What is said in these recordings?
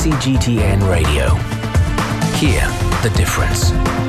CGTN Radio. Hear the difference.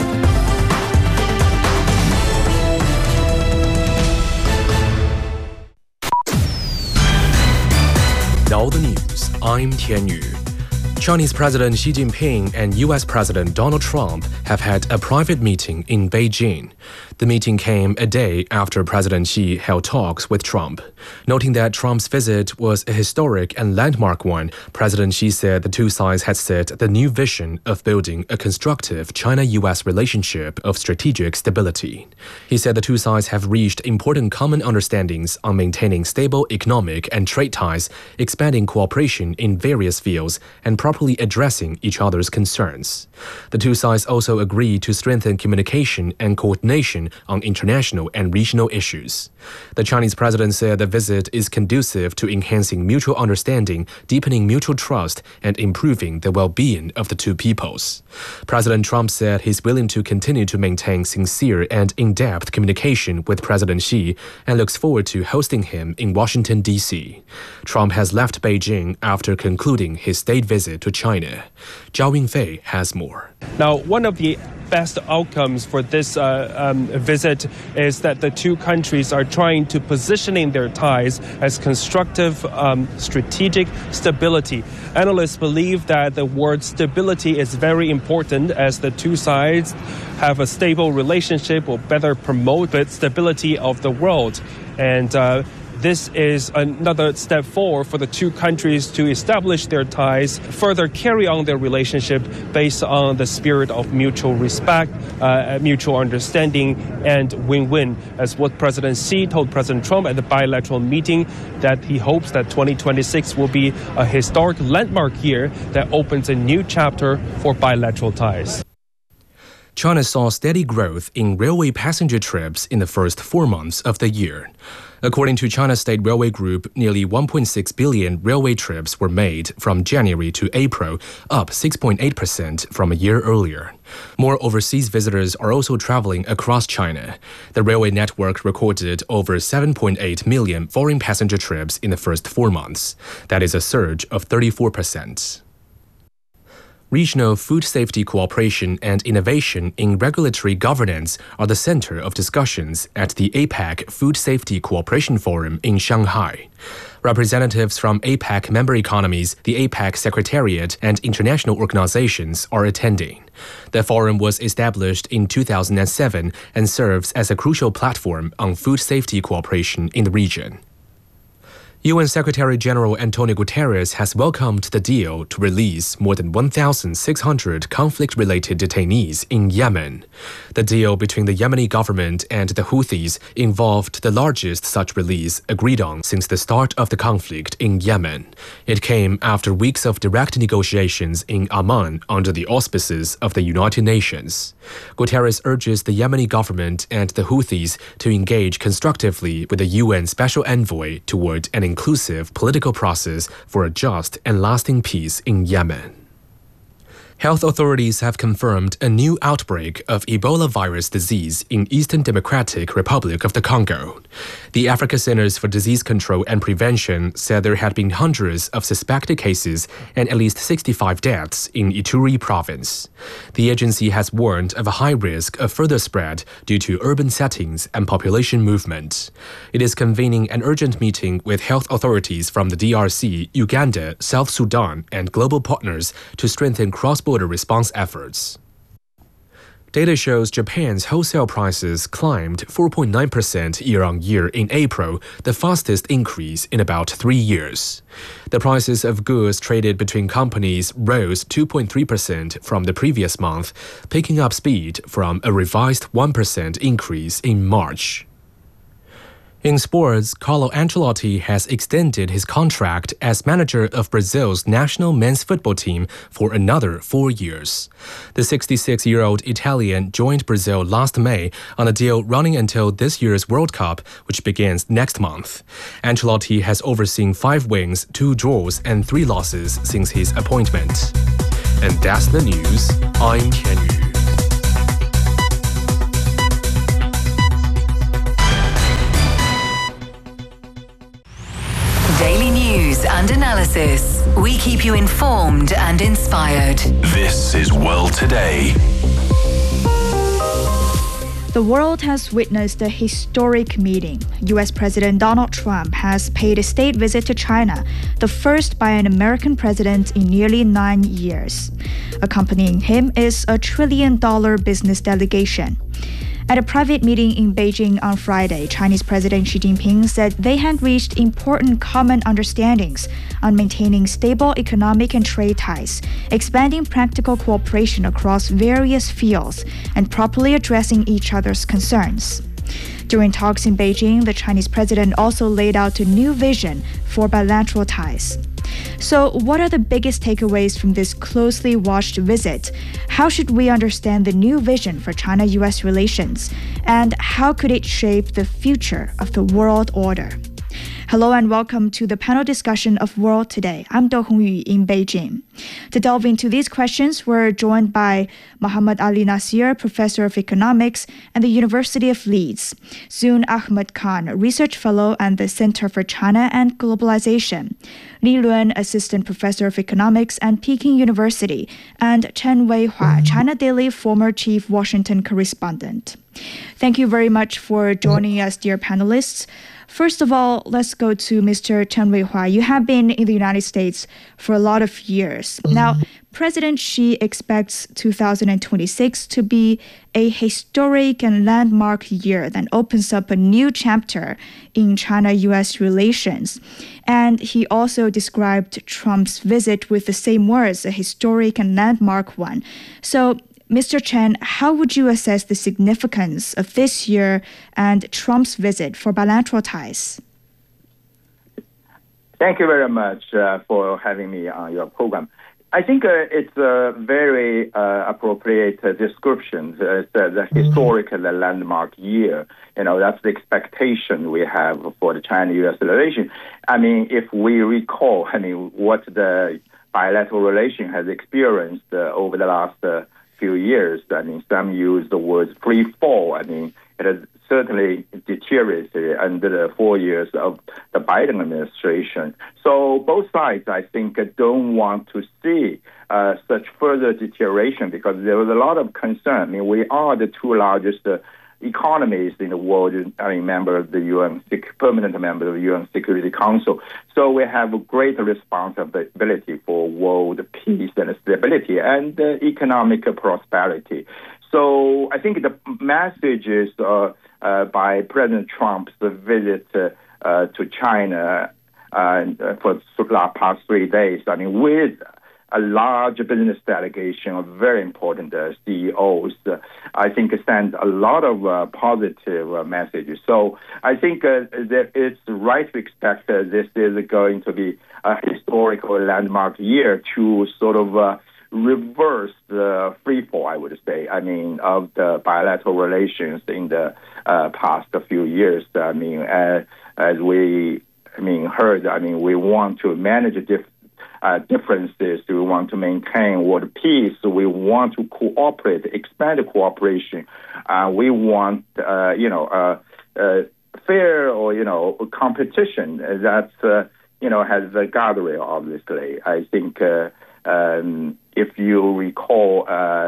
Now the news. I'm Tian Yu. Chinese President Xi Jinping and U.S. President Donald Trump have had a private meeting in Beijing. The meeting came a day after President Xi held talks with Trump. Noting that Trump's visit was a historic and landmark one, President Xi said the two sides had set the new vision of building a constructive China-U.S. relationship of strategic stability. He said the two sides have reached important common understandings on maintaining stable economic and trade ties, expanding cooperation in various fields, and properly addressing each other's concerns. The two sides also agreed to strengthen communication and coordination on international and regional issues. The Chinese president said the visit is conducive to enhancing mutual understanding, deepening mutual trust, and improving the well-being of the two peoples. President Trump said he's willing to continue to maintain sincere and in-depth communication with President Xi and looks forward to hosting him in Washington, D.C. Trump has left Beijing after concluding his state visit to China. Zhao Yingfei has more. Now, one of the best outcomes for this visit is that the two countries are trying to positioning their ties as constructive strategic stability. Analysts believe that the word stability is very important as the two sides have a stable relationship will better promote the stability of the world. And this is another step forward for the two countries to establish their ties, further carry on their relationship based on the spirit of mutual respect, mutual understanding, and win-win. As what President Xi told President Trump at the bilateral meeting, that he hopes that 2026 will be a historic landmark year that opens a new chapter for bilateral ties. China saw steady growth in railway passenger trips in the first 4 months of the year. According to China State Railway Group, nearly 1.6 billion railway trips were made from January to April, up 6.8% from a year earlier. More overseas visitors are also traveling across China. The railway network recorded over 7.8 million foreign passenger trips in the first 4 months. That is a surge of 34%. Regional food safety cooperation and innovation in regulatory governance are the center of discussions at the APEC Food Safety Cooperation Forum in Shanghai. Representatives from APEC member economies, the APEC Secretariat, and international organizations are attending. The forum was established in 2007 and serves as a crucial platform on food safety cooperation in the region. UN Secretary-General Antonio Guterres has welcomed the deal to release more than 1,600 conflict-related detainees in Yemen. The deal between the Yemeni government and the Houthis involved the largest such release agreed on since the start of the conflict in Yemen. It came after weeks of direct negotiations in Amman under the auspices of the United Nations. Guterres urges the Yemeni government and the Houthis to engage constructively with the UN Special Envoy toward an inclusive political process for a just and lasting peace in Yemen. Health authorities have confirmed a new outbreak of Ebola virus disease in Eastern Democratic Republic of the Congo. The Africa Centers for Disease Control and Prevention said there had been hundreds of suspected cases and at least 65 deaths in Ituri province. The agency has warned of a high risk of further spread due to urban settings and population movement. It is convening an urgent meeting with health authorities from the DRC, Uganda, South Sudan, and global partners to strengthen cross-border response efforts. Data shows Japan's wholesale prices climbed 4.9% year-on-year in April, the fastest increase in about 3 years. The prices of goods traded between companies rose 2.3% from the previous month, picking up speed from a revised 1% increase in March. In sports, Carlo Ancelotti has extended his contract as manager of Brazil's national men's football team for another 4 years. The 66-year-old Italian joined Brazil last May on a deal running until this year's World Cup, which begins next month. Ancelotti has overseen 5 wins, 2 draws, and 3 losses since his appointment. And that's the news. I'm Tian Yu. Daily news and analysis. We keep you informed and inspired. This is World Today. The world has witnessed a historic meeting. U.S. President Donald Trump has paid a state visit to China, the first by an American president in nearly 9 years. Accompanying him is a $1 trillion business delegation. At a private meeting in Beijing on Friday, Chinese President Xi Jinping said they had reached important common understandings on maintaining stable economic and trade ties, expanding practical cooperation across various fields, and properly addressing each other's concerns. During talks in Beijing, the Chinese president also laid out a new vision for bilateral ties. So, what are the biggest takeaways from this closely watched visit? How should we understand the new vision for China-US relations? And how could it shape the future of the world order? Hello and welcome to the panel discussion of World Today. I'm Do Hongyu in Beijing. To delve into these questions, we're joined by Muhammad Ali Nasir, Professor of Economics at the University of Leeds, Zun Ahmed Khan, Research Fellow at the Center for China and Globalization, Li Luan, Assistant Professor of Economics at Peking University, and Chen Weihua, China Daily former Chief Washington Correspondent. Thank you very much for joining us, dear panelists. First of all, let's go to Mr. Chen Weihua. You have been in the United States for a lot of years. Now, President Xi expects 2026 to be a historic and landmark year that opens up a new chapter in China-US relations. And he also described Trump's visit with the same words, a historic and landmark one. So, Mr. Chen, how would you assess the significance of this year and Trump's visit for bilateral ties? Thank you very much for having me on your program. I think it's a very appropriate description. It's the historic and the landmark year. You know, that's the expectation we have for the China-US relation. I mean, if we recall, what the bilateral relation has experienced over the last few years. Some use the words free fall. It has certainly deteriorated under the 4 years of the Biden administration. So both sides, I think, don't want to see such further deterioration because there was a lot of concern. We are the two largest economies in the world, member of the UN, permanent member of the UN Security Council. So we have a great responsibility for world peace and stability and economic prosperity. So I think the messages by President Trump's visit to China for the past 3 days, with a large business delegation of very important CEOs, I think send a lot of positive messages. So I think that it's right to expect this is going to be a historical landmark year to sort of reverse the free fall, I would say, of the bilateral relations in the past few years. As we heard, we want to manage differences. We want to maintain world peace. We want to cooperate, expand the cooperation. We want, fair or competition that, has a guardrail, obviously. I think if you recall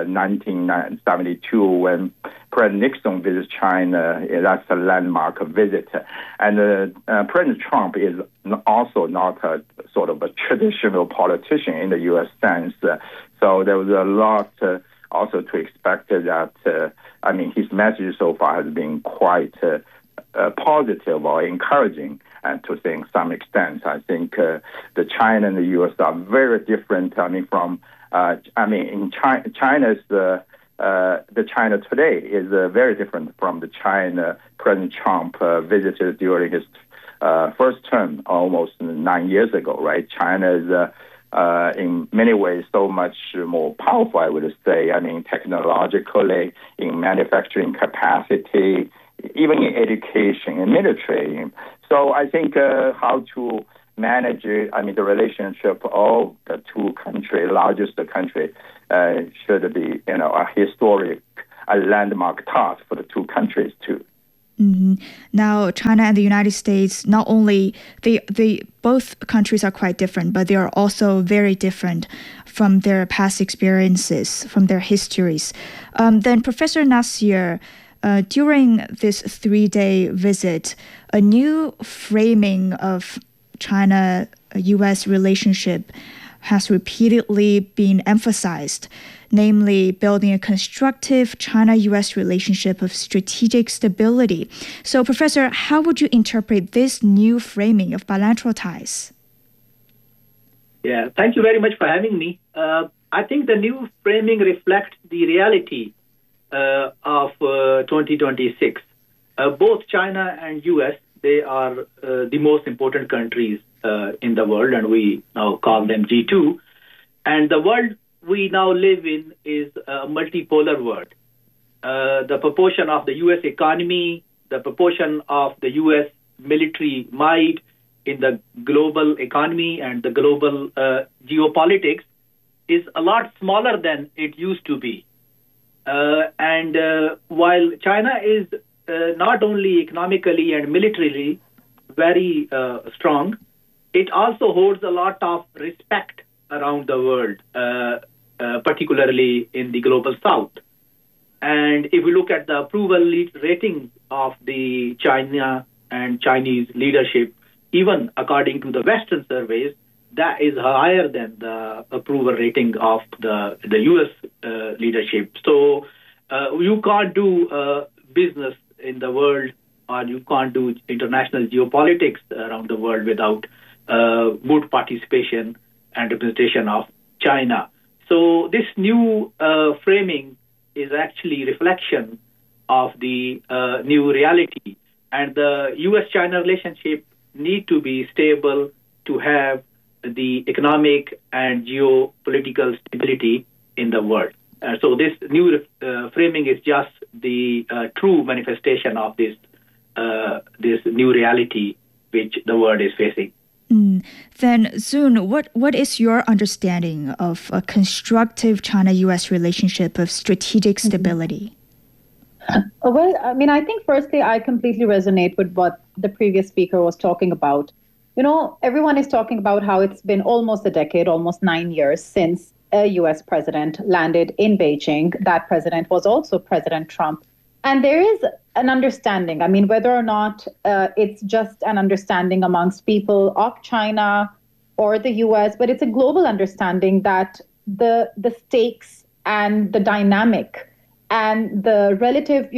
1972 when President Nixon visited China, that's a landmark visit. And President Trump is also not a sort of a traditional politician in the U.S. sense. So there was a lot also to expect that, his message so far has been quite positive or encouraging. And to some extent, I think the China and the U.S. are very different. In China's the China today is very different from the China President Trump visited during his first term almost 9 years ago. Right? China is in many ways so much more powerful, I would say. Technologically, in manufacturing capacity, even in education and military. So I think how to manage, the relationship of the two countries, largest country, should be, a historic, a landmark task for the two countries too. Now, China and the United States, not only they both countries are quite different, but they are also very different from their past experiences, from their histories. Then, Professor Nasir, during this 3-day visit, a new framing of China-U.S. relationship has repeatedly been emphasized, namely building a constructive China-U.S. relationship of strategic stability. So, Professor, how would you interpret this new framing of bilateral ties? Yeah, thank you very much for having me. I think the new framing reflects the reality of 2026. Both China and U.S., they are the most important countries in the world, and we now call them G2. And the world we now live in is a multipolar world. The proportion of the U.S. economy, the proportion of the U.S. military might in the global economy and the global geopolitics is a lot smaller than it used to be. And while China is not only economically and militarily very strong, it also holds a lot of respect around the world, particularly in the global south. And if we look at the approval rating of the China and Chinese leadership, even according to the Western surveys, that is higher than the approval rating of the U.S. Leadership. So you can't do business in the world, or you can't do international geopolitics around the world without good participation and representation of China. So this new framing is actually reflection of the new reality. And the U.S.-China relationship need to be stable to have the economic and geopolitical stability in the world. So this new framing is just the true manifestation of this new reality which the world is facing. Then, Zun, what is your understanding of a constructive China-U.S. relationship of strategic stability? Well, I mean, I think firstly, I completely resonate with what the previous speaker was talking about. You know, everyone is talking about how it's been almost a decade, almost 9 years since a U.S. president landed in Beijing. That president was also President Trump. And there is an understanding, I mean, whether or not it's just an understanding amongst people of China or the U.S., but it's a global understanding that the stakes and the dynamic and the relative,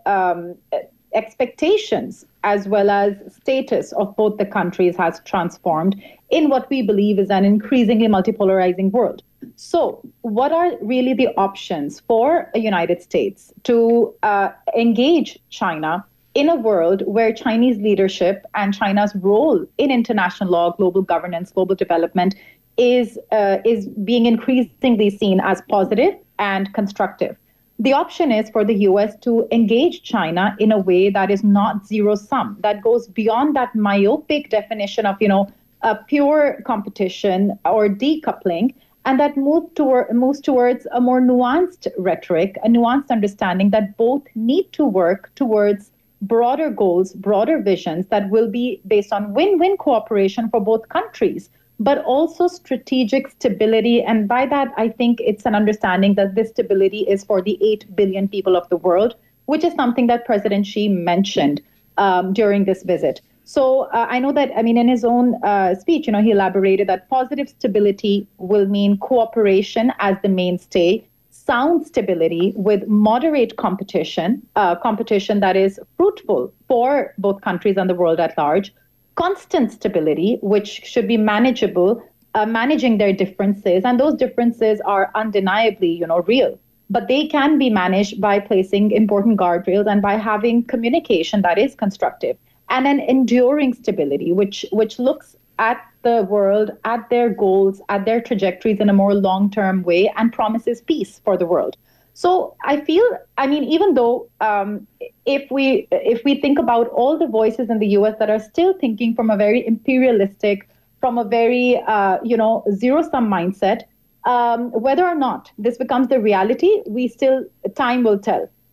expectations as well as status of both the countries has transformed in what we believe is an increasingly multipolarizing world. So what are really the options for the United States to engage China in a world where Chinese leadership and China's role in international law, global governance, global development is being increasingly seen as positive and constructive? The option is for the U.S. to engage China in a way that is not zero-sum, that goes beyond that myopic definition of, a pure competition or decoupling, and that moves towards a more nuanced rhetoric, a nuanced understanding that both need to work towards broader goals, broader visions that will be based on win-win cooperation for both countries, but also strategic stability. And by that, I think it's an understanding that this stability is for the 8 billion people of the world, which is something that President Xi mentioned during this visit. So I know that, in his own speech, he elaborated that positive stability will mean cooperation as the mainstay, sound stability with moderate competition, competition that is fruitful for both countries and the world at large, constant stability, which should be manageable, managing their differences. And those differences are undeniably, real. But they can be managed by placing important guardrails and by having communication that is constructive. And an enduring stability, which looks at the world, at their goals, at their trajectories in a more long-term way and promises peace for the world. So I feel, even though if we think about all the voices in the U.S. that are still thinking from a very imperialistic, from a very, zero-sum mindset, whether or not this becomes the reality, time will tell.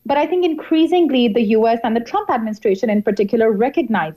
But I think increasingly the US and the Trump administration in particular recognize